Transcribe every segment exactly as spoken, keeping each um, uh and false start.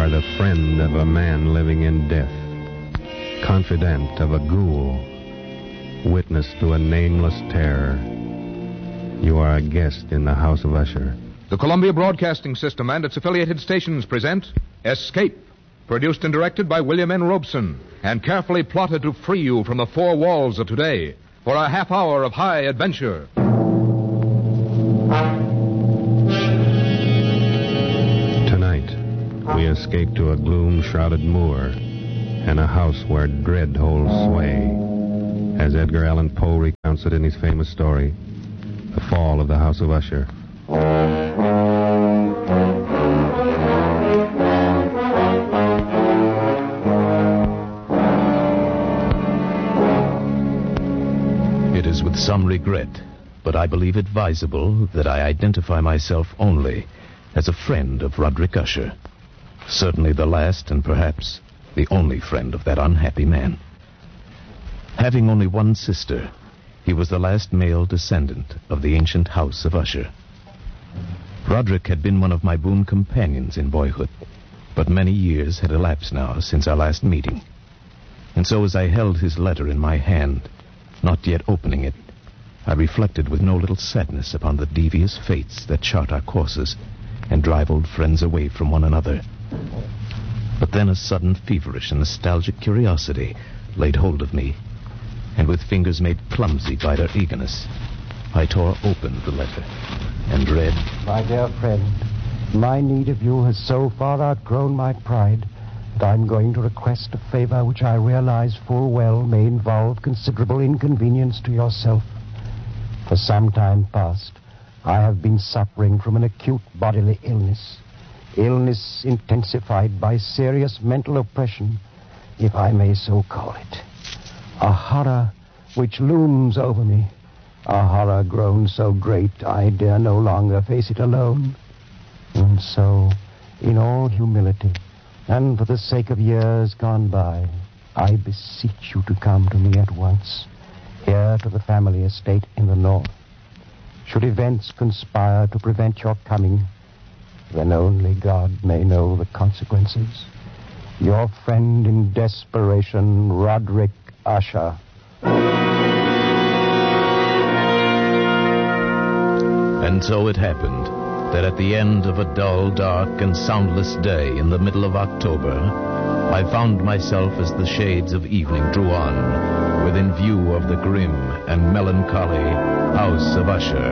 are the friend of a man living in death, confidant of a ghoul, witness to a nameless terror. You are a guest in the House of Usher. The Columbia Broadcasting System and its affiliated stations present Escape, produced and directed by William N. Robeson, and carefully plotted to free you from the four walls of today for a half hour of high adventure. Tonight, we escape to a gloom-shrouded moor and a house where dread holds sway, as Edgar Allan Poe recounts it in his famous story, The Fall of the House of Usher. It is with some regret, but I believe advisable that I identify myself only as a friend of Roderick Usher. Certainly the last and perhaps the only friend of that unhappy man. Having only one sister, he was the last male descendant of the ancient House of Usher. Roderick had been one of my boon companions in boyhood, but many years had elapsed now since our last meeting. And so as I held his letter in my hand, not yet opening it, I reflected with no little sadness upon the devious fates that chart our courses and drive old friends away from one another. But then a sudden feverish and nostalgic curiosity laid hold of me, and with fingers made clumsy by their eagerness, I tore open the letter and read, My dear friend, my need of you has so far outgrown my pride that I'm going to request a favor which I realize full well may involve considerable inconvenience to yourself. For some time past, I have been suffering from an acute bodily illness, illness intensified by serious mental oppression, if I may so call it. A horror which looms over me, a horror grown so great I dare no longer face it alone. And so, in all humility, and for the sake of years gone by, I beseech you to come to me at once, here to the family estate in the north. Should events conspire to prevent your coming, then only God may know the consequences. Your friend in desperation, Roderick Usher. And so it happened that at the end of a dull, dark, and soundless day in the middle of October, I found myself as the shades of evening drew on, within view of the grim and melancholy House of Usher.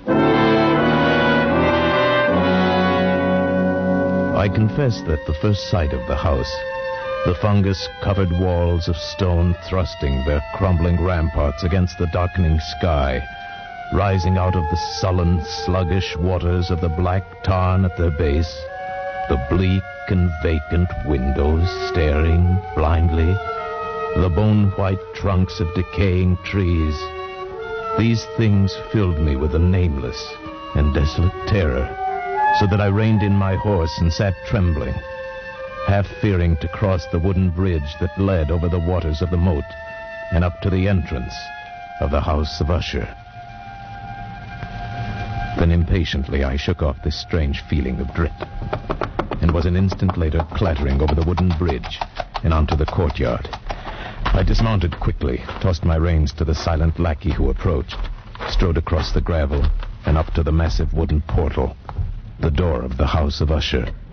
I confess that the first sight of the house, the fungus-covered walls of stone thrusting their crumbling ramparts against the darkening sky, rising out of the sullen, sluggish waters of the black tarn at their base, the bleak and vacant windows staring blindly, the bone-white trunks of decaying trees, these things filled me with a nameless and desolate terror, so that I reined in my horse and sat trembling, half fearing to cross the wooden bridge that led over the waters of the moat and up to the entrance of the House of Usher. Then impatiently I shook off this strange feeling of dread, and was an instant later clattering over the wooden bridge and onto the courtyard. I dismounted quickly, tossed my reins to the silent lackey who approached, strode across the gravel and up to the massive wooden portal, the door of the House of Usher.